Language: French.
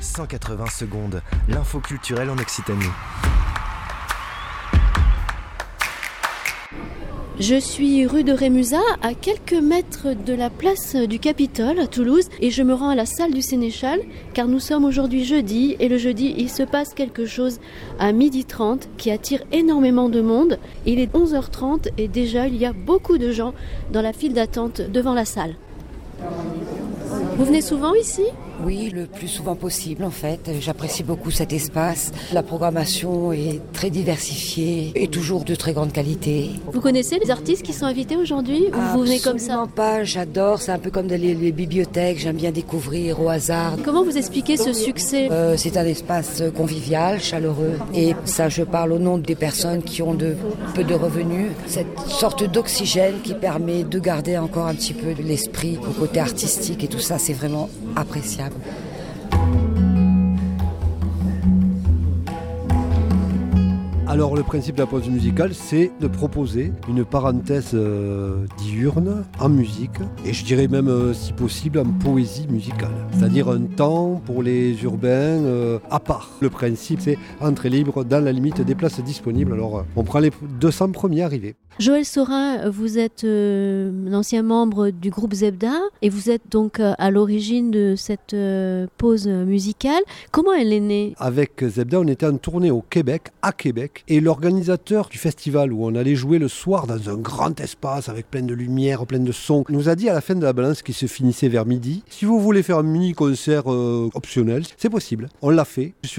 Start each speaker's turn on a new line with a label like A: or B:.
A: 180 secondes, l'info culturelle en Occitanie.
B: Je suis rue de Rémusat, à quelques mètres de la place du Capitole à Toulouse, et je me rends à la salle du Sénéchal, car nous sommes aujourd'hui jeudi, et le jeudi, il se passe quelque chose à 12h30 qui attire énormément de monde. Il est 11h30 et déjà il y a beaucoup de gens dans la file d'attente devant la salle. Vous venez souvent ici ?
C: Oui, le plus souvent possible en fait. J'apprécie beaucoup cet espace. La programmation est très diversifiée et toujours de très grande qualité.
B: Vous connaissez les artistes qui sont invités aujourd'hui ou vous venez comme ça ?
C: Absolument pas, j'adore. C'est un peu comme dans les bibliothèques. J'aime bien découvrir au hasard.
B: Comment vous expliquez ce succès ?
C: C'est un espace convivial, chaleureux. Et ça, je parle au nom des personnes qui ont peu de revenus. Cette sorte d'oxygène qui permet de garder encore un petit peu l'esprit, le côté artistique et tout ça, c'est vraiment appréciable.
D: Alors le principe de la pause musicale, c'est de proposer une parenthèse diurne en musique et je dirais même si possible en poésie musicale. C'est-à-dire un temps pour les urbains à part. Le principe c'est entrée libre dans la limite des places disponibles. Alors on prend les 200 premiers arrivés.
B: Joël Saurin, vous êtes l'ancien membre du groupe Zebda et vous êtes donc à l'origine de cette pause musicale. Comment elle est née ?
D: Avec Zebda, on était en tournée au Québec, à Québec, et l'organisateur du festival où on allait jouer le soir dans un grand espace avec plein de lumière, plein de sons, nous a dit à la fin de la balance qui se finissait vers midi, si vous voulez faire un mini concert optionnel, c'est possible. On l'a fait.